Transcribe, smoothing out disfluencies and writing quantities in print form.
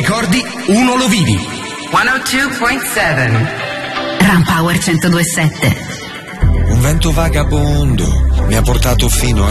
ricordi, uno lo vivi. 102.7 Ram Power 102.7. Un vento vagabondo mi ha portato fino a